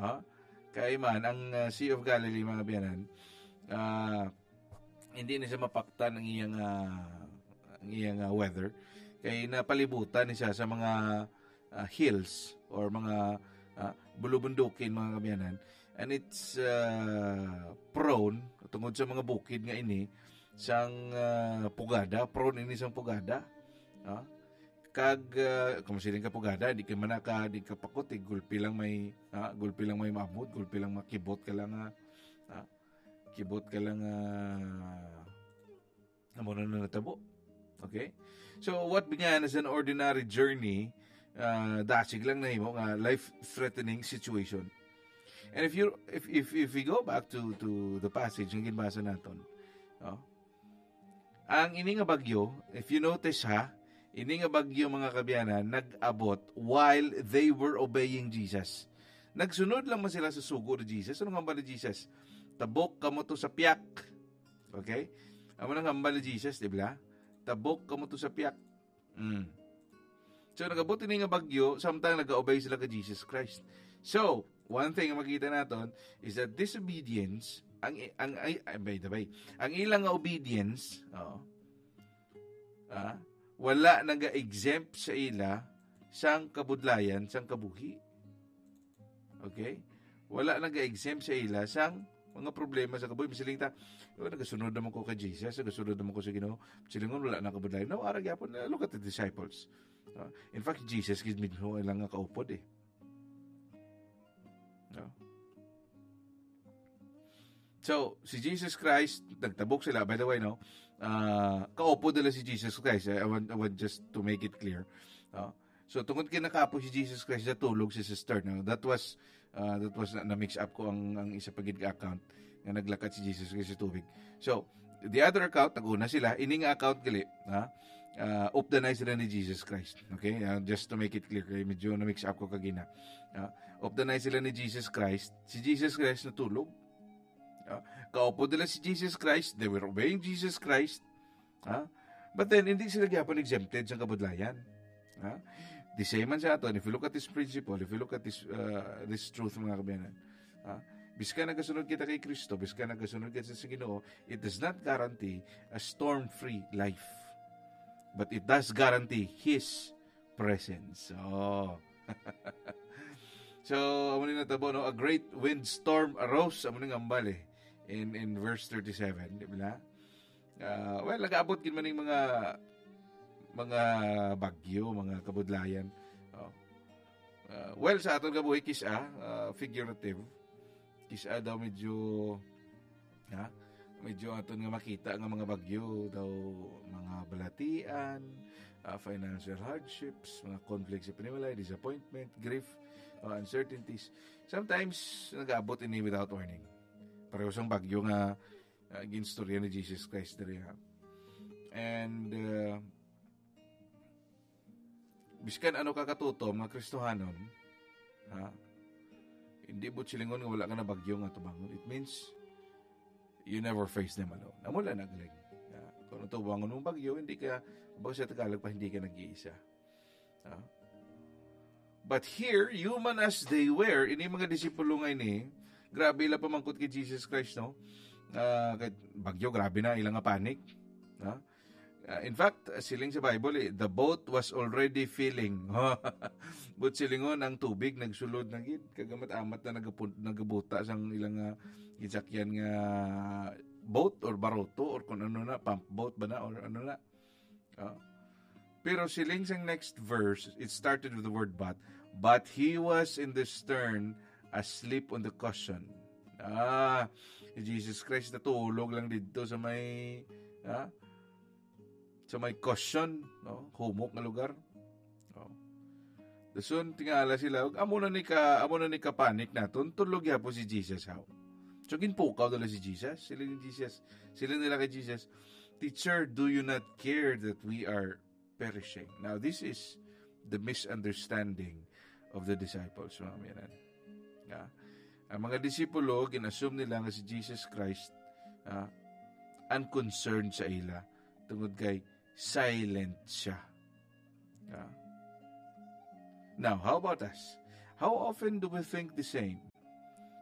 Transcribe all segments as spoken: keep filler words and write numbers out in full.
Ah, kaya man, ang uh, Sea of Galilee, mga biyanan, uh, hindi na siya mapaktan ang iyang, uh, ang iyang uh, weather. Kaya napalibutan niya sa mga uh, hills or mga uh, bulubundukin, mga kabyanan. And it's uh, prone, tungod sa mga bukid nga ini, sang uh, pugada, prone ini sang pugada. Ah, kag uh, kung siling ka pugada, di ka manaka, di ka pakot, eh, gulpi lang may, ah, gulpi lang may maabot, gulpi lang makibot ka lang, ah, ah, kibot ka lang, ah, amo na natabo. Okay? So, what began as an ordinary journey, uh, dasig lang na himo nga life-threatening situation. And if you if if if we go back to to the passage ng ginbasa naton, oh, ang ini nga bagyo, if you notice ha, ini nga bagyo, mga kabyanan, nag-abot while they were obeying Jesus. Nagsunod lang man sila sa sugo ni Jesus. Ano nga ba ni Jesus? Tabok kamo to sa piyak. Okay? Amo nang hambal ni Jesus, di ba? Tabok kamo to sa piyak. Mm. So, nag-abot ini nga bagyo, samtang nag-obey sila kay Jesus Christ. So, one thing ang makita natin is that disobedience, ang, ang, ay, by the way, ang ilang nga obedience, oh, ah, wala naga-exempt sa ila sang kabudlayan, sang kabuhi. Okay? Wala naga-exempt sa ila sang mga problema sa kabuhi. Masiling ta, oh, nagasunod naman ko kay Jesus, nagasunod naman ko sa Ginoo. Silingon, wala na kabudlayan. No, arag yapon, look at the disciples. Uh, in fact, Jesus gives me lang nga kaupod eh. No? So, si Jesus Christ, nagtabok sila. By the way, no, uh, kaupod nila si Jesus Christ. I want, I want just to make it clear. Uh, so, tungkol kinakapo si Jesus Christ, natulog si sister. No? That was, uh, that was na, na-mix up ko ang, ang isa pagid account na naglakad si Jesus Christ sa tubig. So, the other account, nag-una sila, ining account gali, ha? Uh, updanay sila ni Jesus Christ. Okay? Uh, just to make it clear, kaya medyo na-mix up ko kagina. Uh, updanay sila ni Jesus Christ. Si Jesus Christ natulog. Uh, kaupo nila si Jesus Christ. They were obeying Jesus Christ. Uh, but then, hindi sila gyapon exempted sa kabudlayan. Uh, the same man sa aton, if you look at this principle, if you look at this, uh, this truth, mga kabayanan, uh, biska nagasunod kita kay Kristo, biska nagasunod kita sa Ginoo, it does not guarantee a storm-free life. But it does guarantee His presence. Oh. So, amo ni natabo, no? A great windstorm arose, amo ni ngambal eh, in, in verse thirty-seven, di ba? Uh, well, nag-aabot gin man yung mga mga bagyo, mga kabudlayan. Oh. Uh, well, sa aton kabuhi, kisa, uh, figurative. Kisa daw medyo, ha? Medyo aton nga makita nga mga bagyo daw, mga balatian, uh, financial hardships, mga conflicts sa panimalay, disappointment, grief, uh, uncertainties. Sometimes, nag-aabot ini without warning. Pareho sang bagyo nga uh, ginstorya ni Jesus Christ diri ha. And uh, biskan ano ka katutom nga Kristohanon, ha? Hindi mo silingon nga wala ka na bagyo nga tubangon. It means you never face them alone. Namula naglig. Uh, kung tubangon mong bagyo, hindi ka, bago sa Tagalog pa, hindi ka nag-iisa. Uh, but here, human as they were, ini mga disipulo nga ini, grabe ila pamangkot kay Jesus Christ, no? Uh, bagyo, grabe na, ilang nga panic. Uh, Uh, in fact, siling sa Bible, eh, the boat was already filling. But silingon ang tubig, nagsulod na gid. Kagamat-amat na nagapun- nagabuta sang ilang uh, isakyan nga boat or baroto or kung ano na, pump boat ba na or ano na. Uh, pero siling sang next verse, it started with the word but. But he was in the stern, asleep on the cushion. Ah, Jesus Christ natulog lang dito sa may... Ah, sa may cushion, no? Humok na lugar. No? Dasun, tingala sila, amo na ni ka, amo na ni ka panic na, tulog ya po si Jesus, how? So, ginpukaw nila si Jesus, sila ni Jesus, sila nila kay Jesus, Teacher, do you not care that we are perishing? Now, this is the misunderstanding of the disciples, mga miyanan. Yeah. Ang mga disipulo, ginassume nila nga si Jesus Christ, uh, unconcerned sa ila, tungod kay silent siya. Yeah. Now, how about us? How often do we think the same?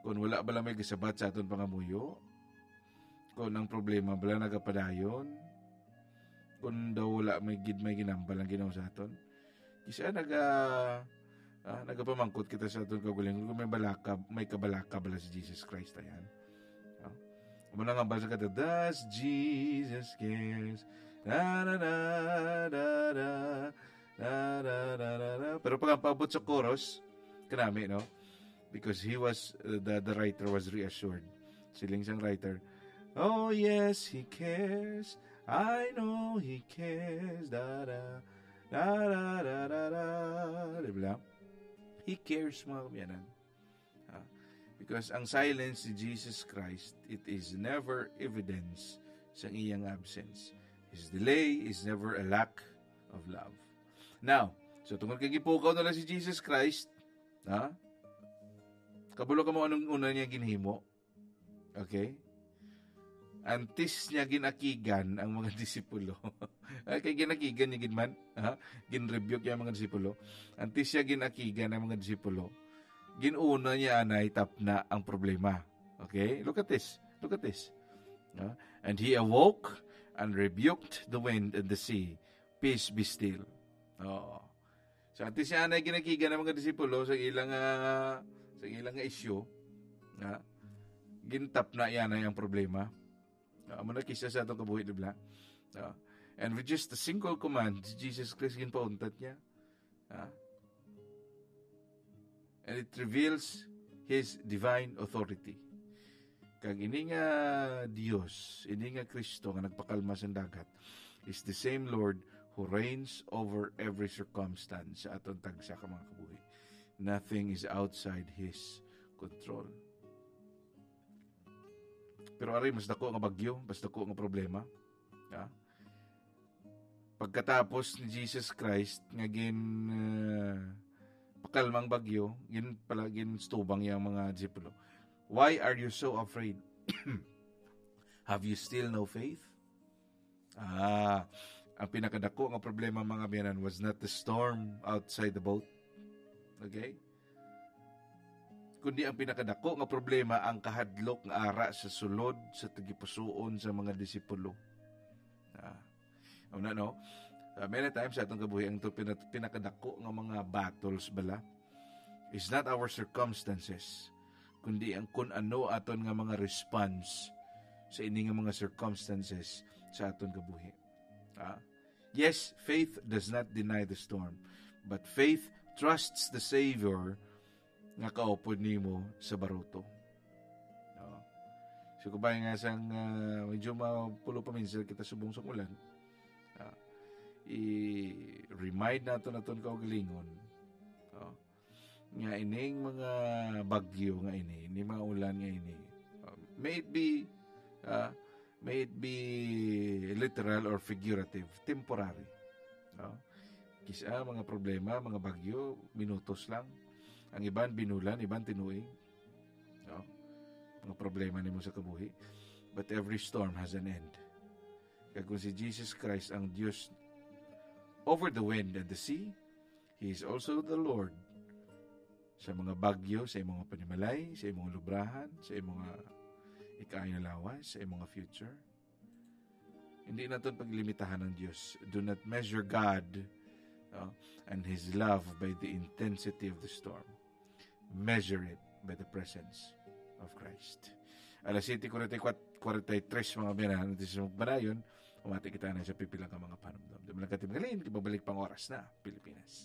Kung wala bala may gisabat sa aton pangamuyo, kung ang problema bala nagapadayon, kung daw wala may gid may ginambal ang ginawa sa aton, isa naga ah, nagapamangkot kita sa aton kaugalingon kung may balaka, may kabalaka bala si Jesus Christ ayan. Ah, muna nga basa kada, does Jesus cares? Na na na na na na na na na. Pero pag ang paabot sa chorus, kanami, no? Because he was, uh, the, the writer was reassured. Siling siyang writer, oh yes, he cares. I know he cares. Da da da da da da da. Diba? He cares, mga kabyanan. Uh, because ang silence ni Jesus Christ, it is never evidence sa iyang absence. His delay is never a lack of love. Now, so tungkol kay gipukaw na lang si Jesus Christ, ha? Kabulo ka mo anong una niya ginhimo. Okay? Antis niya ginakigan ang mga disipulo. Kay ginakigan niya ginman, ha? Ginrebuke niya ang mga disipulo. Antis niya ginakigan ang mga disipulo. Ginuna niya anay tapna ang problema. Okay? Look at this. Look at this. Ha? And he awoke and rebuked the wind and the sea. Peace be still. Oh. So antis niya anay ginakigan ang mga disipulo sa ilang uh, sa ilang issue, ha? Gintap na yan ay ang problema. Uh, muna kisa sa itong kabuhi, diba? Uh, and with just a single command, Jesus Christ ginpauntat niya. Uh, and it reveals His divine authority. Kag ini nga Dios, ini nga Kristo nga nagpakalma sa dagat, is the same Lord who reigns over every circumstance sa aton tagsa ka mga kabuhi. Nothing is outside His control. Pero ari, mas dako nga bagyo, mas dako nga problema. Ha? Pagkatapos ni Jesus Christ, nga gin uh, pakalmang bagyo, gin pala gin stubang yung mga disipulo. Why are you so afraid? Have you still no faith? Ah, ang pinakadako nga problema mga biyanan was not the storm outside the boat. Okay? Kundi ang pinakadako nga problema ang kahadlok nga ara sa sulod sa tagipusoon sa mga disipulo. Ah. Una no, uh, many times sa atong kabuhi ang pinakadako nga mga battles bala is not our circumstances, kundi ang kun ano aton nga mga response sa ini nga mga circumstances sa aton kabuhi. Ah. Yes, faith does not deny the storm, but faith trusts the Savior nga kaupod nimo sa baruto. No? So kubay nga sang uh, medyo mapulo pa minsan kita subong sa ulan. Uh, i-remind nato naton kaugalingon. No? Nga ining mga bagyo nga ini, ni mga ulan nga ini. Uh, may it be uh, may it be literal or figurative, temporary. No? Kisa mga problema, mga bagyo, minutos lang. Ang iban binulan, iban tinuig. No? Mga problema nimo sa kabuhi. But every storm has an end. Kaya kung si Jesus Christ ang Diyos over the wind and the sea, He is also the Lord sa mga bagyo, sa imong panimalay, sa imong lubrahan, sa imong ikaay na lawas, sa imong future. Hindi natin paglimitahan ng Diyos. Do not measure God no, and His love by the intensity of the storm. Measure it by the presence of Christ. Alas siete forty-three mga biyanan, natin sa magbanayon, umati kita na sa pipilang ka mga panumdum. Dami lang katim galin, kibabalik pang oras na Pilipinas.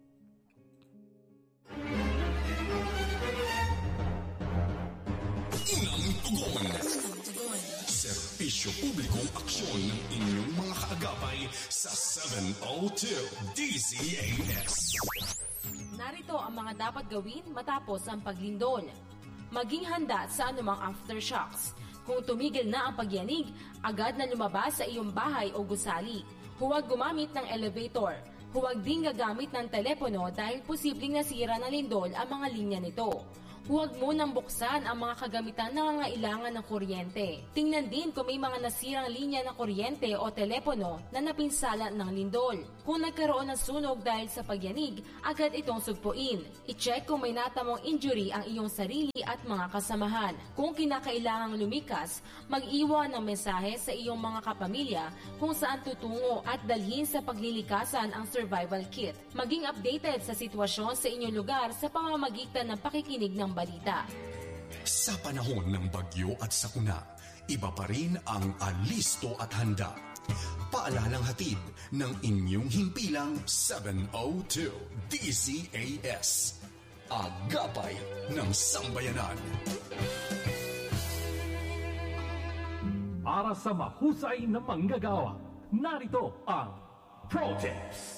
Unang tugon. Serbisyo publikong aksyon ng inyong mga kaagapay sa seven oh two D Z A S. Narito ang mga dapat gawin matapos ang paglindol. Maging handa sa anumang aftershocks. Kung tumigil na ang pagyanig, agad na lumabas sa iyong bahay o gusali. Huwag gumamit ng elevator. Huwag din gagamit ng telepono dahil posibleng nasira ng lindol ang mga linya nito. Huwag munang buksan ang mga kagamitan na nangangailangan ng kuryente. Tingnan din kung may mga nasirang linya ng kuryente o telepono na napinsala ng lindol. Kung nagkaroon ng sunog dahil sa pagyanig, agad itong sugpuin. I-check kung may natamong injury ang iyong sarili at mga kasamahan. Kung kinakailangang lumikas, mag-iwan ng mensahe sa iyong mga kapamilya kung saan tutungo at dalhin sa paglilikasan ang survival kit. Maging updated sa sitwasyon sa inyong lugar sa pamamagitan ng pakikinig ng balita. Sa panahon ng bagyo at sakuna, iba pa rin ang alisto at handa. Paalalang hatid ng inyong himpilang seven oh two D Z A S. Agapay ng Sambayanan. Para sa mahusay na manggagawa, narito ang Pro Tips.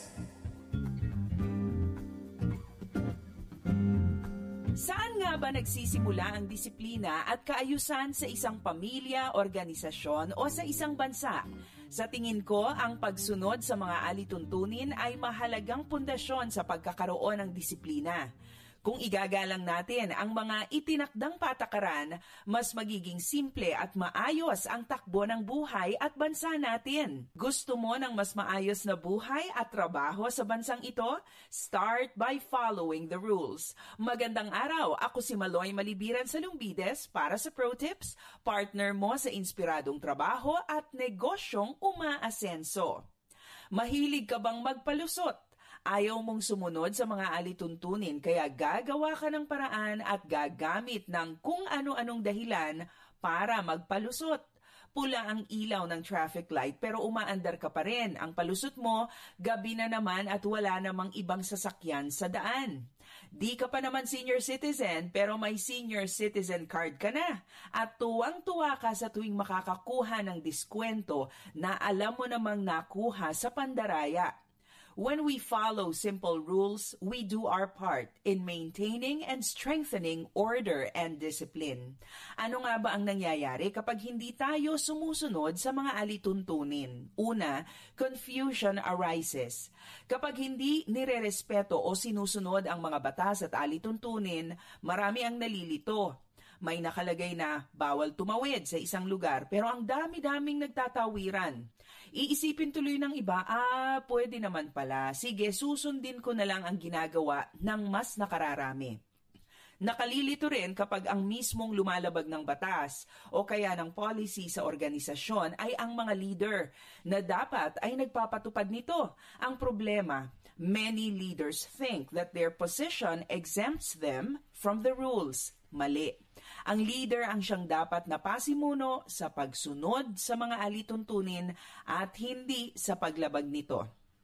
Saan nga ba nagsisimula ang disiplina at kaayusan sa isang pamilya, organisasyon o sa isang bansa? Sa tingin ko, ang pagsunod sa mga alituntunin ay mahalagang pundasyon sa pagkakaroon ng disiplina. Kung igagalang natin ang mga itinakdang patakaran, mas magiging simple at maayos ang takbo ng buhay at bansa natin. Gusto mo ng mas maayos na buhay at trabaho sa bansang ito? Start by following the rules. Magandang araw, ako si Maloy Malibiran sa Lumbides para sa Pro Tips, partner mo sa inspiradong trabaho at negosyong umaasenso. Mahilig ka bang magpalusot? Ayaw mong sumunod sa mga alituntunin kaya gagawa ka ng paraan at gagamit ng kung ano-anong dahilan para magpalusot. Pula ang ilaw ng traffic light pero umaandar ka pa rin. Ang palusot mo, gabi na naman at wala namang ibang sasakyan sa daan. Di ka pa naman senior citizen pero may senior citizen card ka na. At tuwang-tuwa ka sa tuwing makakakuha ng diskwento na alam mo namang nakuha sa pandaraya. When we follow simple rules, we do our part in maintaining and strengthening order and discipline. Ano nga ba ang nangyayari kapag hindi tayo sumusunod sa mga alituntunin? Una, confusion arises. Kapag hindi nirerespeto o sinusunod ang mga batas at alituntunin, marami ang nalilito. May nakalagay na bawal tumawid sa isang lugar pero ang dami-daming nagtatawiran. Iisipin tuloy ng iba, ah, pwede naman pala. Sige, susundin ko na lang ang ginagawa ng mas nakararami. Nakalilito rin kapag ang mismong lumalabag ng batas o kaya ng policy sa organisasyon ay ang mga leader na dapat ay nagpapatupad nito. Ang problema, many leaders think that their position exempts them from the rules. Mali. Ang leader ang siyang dapat na pasimuno sa pagsunod sa mga alituntunin at hindi sa paglabag nito.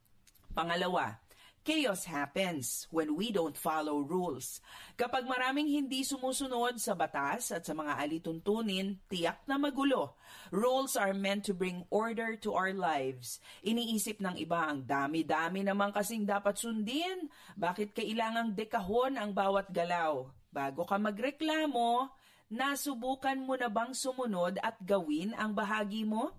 Pangalawa, chaos happens when we don't follow rules. Kapag maraming hindi sumusunod sa batas at sa mga alituntunin, tiyak na magulo. Rules are meant to bring order to our lives. Iniisip ng iba ang dami-dami naman kasing dapat sundin. Bakit kailangang dekahon ang bawat galaw? Bago ka magreklamo, nasubukan mo na bang sumunod at gawin ang bahagi mo?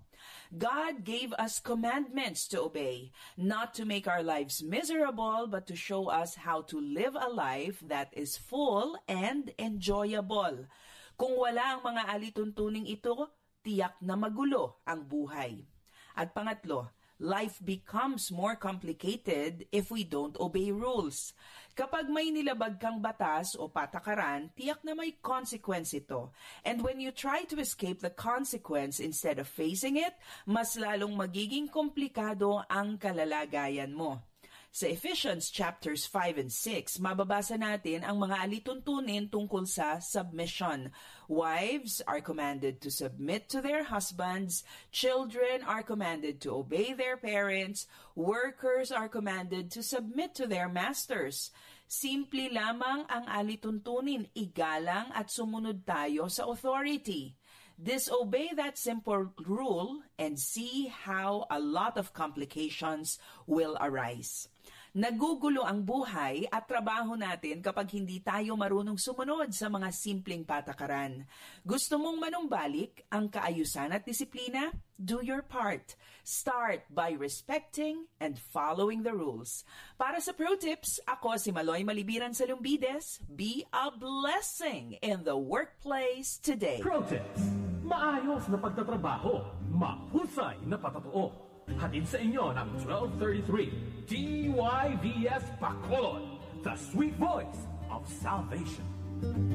God gave us commandments to obey, not to make our lives miserable, but to show us how to live a life that is full and enjoyable. Kung wala ang mga alituntuning ito, tiyak na magulo ang buhay. At pangatlo, life becomes more complicated if we don't obey rules. Kapag may nilabag kang batas o patakaran, tiyak na may consequence ito. And when you try to escape the consequence instead of facing it, mas lalong magiging komplikado ang kalalagayan mo. Sa Ephesians chapters five and six, mababasa natin ang mga alituntunin tungkol sa submission. Wives are commanded to submit to their husbands, children are commanded to obey their parents, workers are commanded to submit to their masters. Simple lamang ang alituntunin, igalang at sumunod tayo sa authority. Disobey that simple rule and see how a lot of complications will arise. Nagugulo ang buhay at trabaho natin kapag hindi tayo marunong sumunod sa mga simpleng patakaran. Gusto mong manumbalik ang kaayusan at disiplina? Do your part. Start by respecting and following the rules. Para sa Pro Tips, ako si Maloy Malibiran Salumbides. Be a blessing in the workplace today. Pro Tips. Maayos na pagtatrabaho. Mahusay na patatuo. Hatid sa inyo ng twelve thirty-three T Y V S Bacolod, the sweet voice of salvation.